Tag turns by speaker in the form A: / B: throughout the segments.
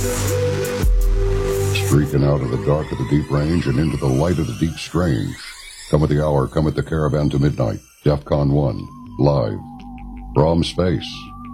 A: Streaking out of the dark of the deep range and into the light of the deep strange. Come at the hour, come at the caravan to midnight. DEFCON 1, live from space.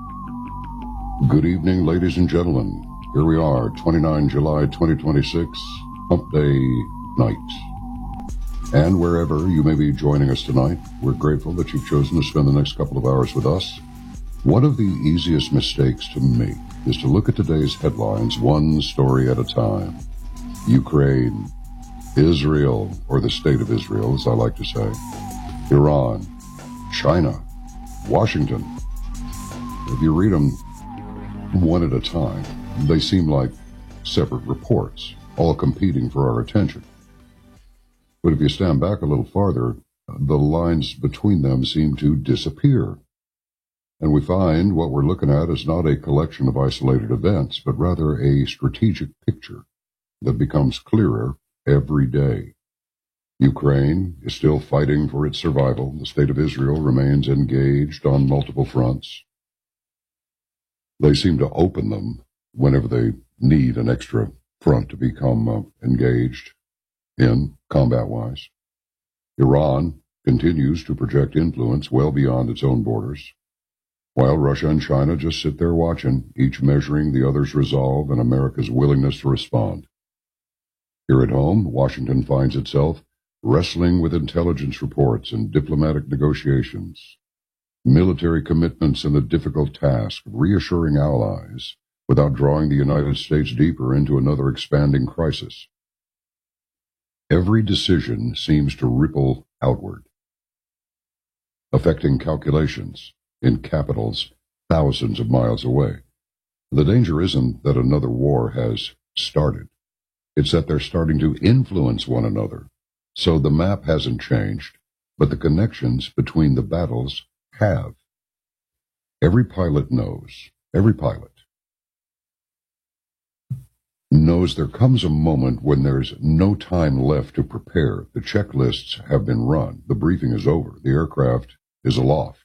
A: Good evening, ladies and gentlemen. Here we are, 29 July 2026, Hump Day night. And wherever you may be joining us tonight, we're grateful that you've chosen to spend the next couple of hours with us. One of the easiest mistakes to make is to look at today's headlines one story at a time. Ukraine, Israel, or the state of Israel, as I like to say, Iran, China, Washington. If you read them one at a time, they seem like separate reports, all competing for our attention. But if you stand back a little farther, the lines between them seem to disappear. And we find what we're looking at is not a collection of isolated events, but rather a strategic picture that becomes clearer every day. Ukraine is still fighting for its survival. The state of Israel remains engaged on multiple fronts. They seem to open them whenever they need an extra front to become engaged in combat-wise. Iran continues to project influence well beyond its own borders, while Russia and China just sit there watching, each measuring the other's resolve and America's willingness to respond. Here at home, Washington finds itself wrestling with intelligence reports and diplomatic negotiations, military commitments, and the difficult task of reassuring allies without drawing the United States deeper into another expanding crisis. Every decision seems to ripple outward, affecting calculations in capitals thousands of miles away. The danger isn't that another war has started. It's that they're starting to influence one another. So the map hasn't changed, but the connections between the battles have. Every pilot knows there comes a moment when there's no time left to prepare. The checklists have been run. The briefing is over. The aircraft is aloft.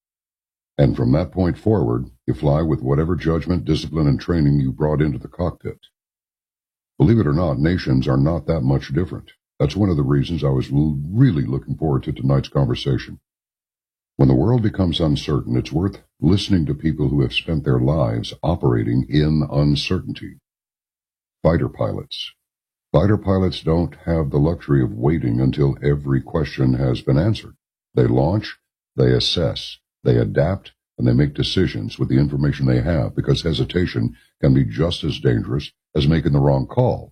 A: And from that point forward, you fly with whatever judgment, discipline, and training you brought into the cockpit. Believe it or not, nations are not that much different. That's one of the reasons I was really looking forward to tonight's conversation. When the world becomes uncertain, it's worth listening to people who have spent their lives operating in uncertainty. Fighter pilots. Fighter pilots don't have the luxury of waiting until every question has been answered. They launch, they assess, they adapt, and they make decisions with the information they have, because hesitation can be just as dangerous as making the wrong call.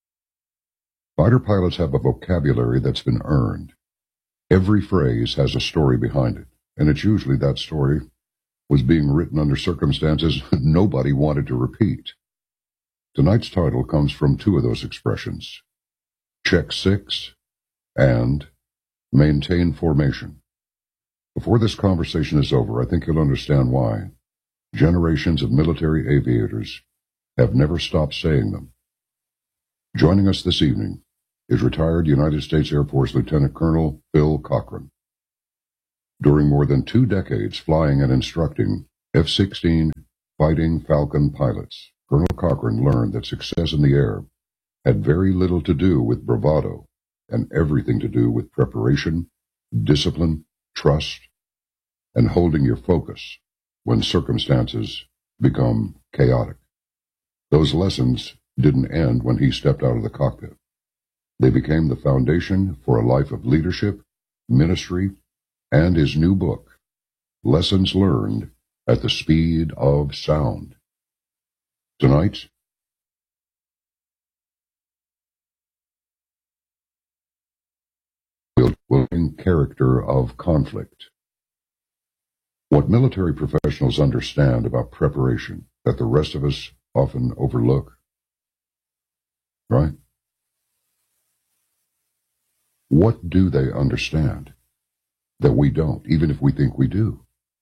A: Fighter pilots have a vocabulary that's been earned. Every phrase has a story behind it, and it's usually that story was being written under circumstances nobody wanted to repeat. Tonight's title comes from two of those expressions: Check 6 and Maintain Formation. Before this conversation is over, I think you'll understand why generations of military aviators have never stopped saying them. Joining us this evening is retired United States Air Force Lieutenant Colonel Phil Cochran. During more than 2 decades flying and instructing F-16 Fighting Falcon pilots, Colonel Cochran learned that success in the air had very little to do with bravado and everything to do with preparation, discipline, trust, and holding your focus when circumstances become chaotic. Those lessons didn't end when he stepped out of the cockpit. They became the foundation for a life of leadership, ministry, and his new book, Lessons Learned at the Speed of Sound. Tonight, building character of conflict. What military professionals understand about preparation that the rest of us often overlook, right? What do they understand that we don't, even if we think we do?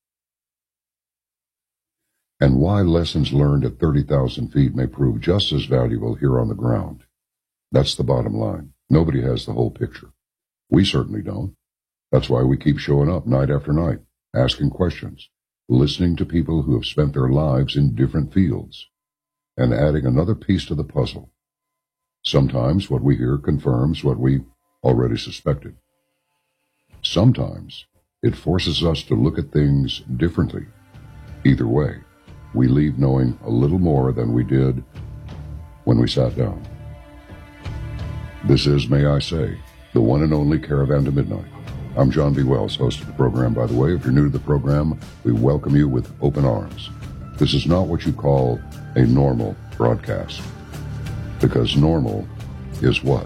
A: And why lessons learned at 30,000 feet may prove just as valuable here on the ground. That's the bottom line. Nobody has the whole picture. We certainly don't. That's why we keep showing up night after night, asking questions, listening to people who have spent their lives in different fields, and adding another piece to the puzzle. Sometimes what we hear confirms what we already suspected. Sometimes it forces us to look at things differently. Either way, we leave knowing a little more than we did when we sat down. This is, may I say, the one and only Caravan to Midnight. I'm John B. Wells, host of the program, by the way. If you're new to the program, we welcome you with open arms. This is not what you call a normal broadcast. Because normal is what?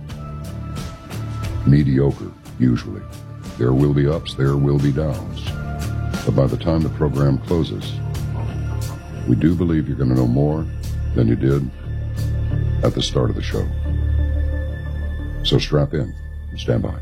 A: Mediocre, usually. There will be ups, there will be downs. But by the time the program closes, we do believe you're going to know more than you did at the start of the show. So strap in and stand by.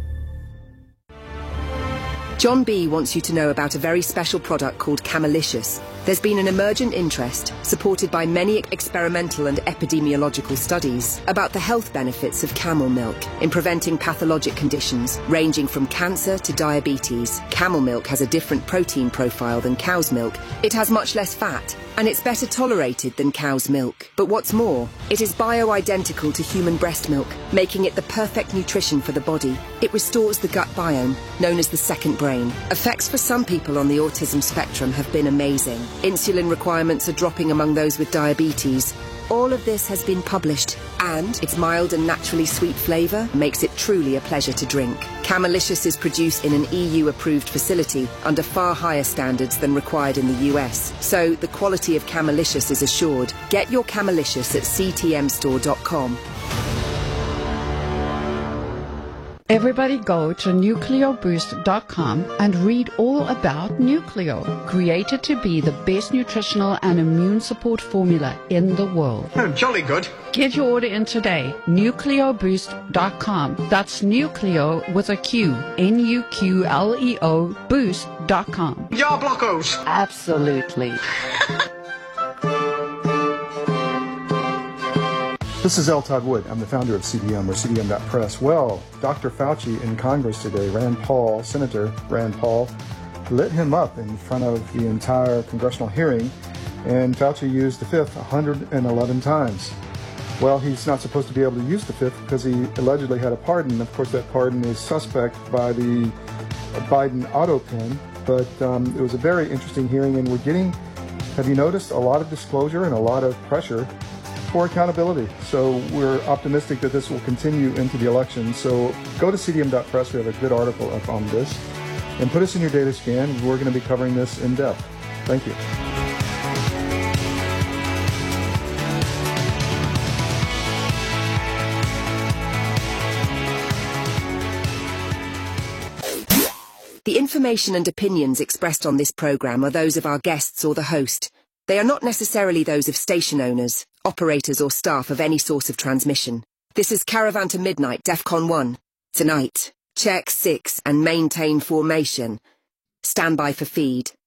B: John B. wants you to know about a very special product called Camelicious. There's been an emergent interest, supported by many experimental and epidemiological studies, about the health benefits of camel milk in preventing pathologic conditions ranging from cancer to diabetes. Camel milk has a different protein profile than cow's milk. It has much less fat, and it's better tolerated than cow's milk. But what's more, it is bio-identical to human breast milk, making it the perfect nutrition for the body. It restores the gut biome, known as the second brain. Effects for some people on the autism spectrum have been amazing. Insulin requirements are dropping among those with diabetes. All of this has been published, and its mild and naturally sweet flavour makes it truly a pleasure to drink. Camelicious is produced in an EU-approved facility under far higher standards than required in the US, so the quality of Camelicious is assured. Get your Camelicious at ctmstore.com.
C: Everybody go to nucleoboost.com and read all about Nucleo, created to be the best nutritional and immune support formula in the world.
D: Oh, jolly good.
C: Get your order in today, nucleoboost.com. That's Nucleo with a Q, Nuqleo boost.com.
D: Jar blockos.
C: Absolutely.
E: This is L. Todd Wood. I'm the founder of CDM, or CDM.press. Well, Dr. Fauci in Congress today, Senator Rand Paul, lit him up in front of the entire congressional hearing, and Fauci used the fifth 111 times. Well, he's not supposed to be able to use the fifth because he allegedly had a pardon. Of course, that pardon is suspect by the Biden auto pen, but it was a very interesting hearing, and we're getting, have you noticed, a lot of disclosure and a lot of pressure for accountability. So we're optimistic that this will continue into the election. So go to cdm.press. We have a good article up on this. And put us in your data scan. We're going to be covering this in depth. Thank you.
B: The information and opinions expressed on this program are those of our guests or the host. They are not necessarily those of station owners, operators or staff of any source of transmission. This is Caravan to Midnight, DEFCON 1. Tonight, check 6 and maintain formation. Stand by for feed.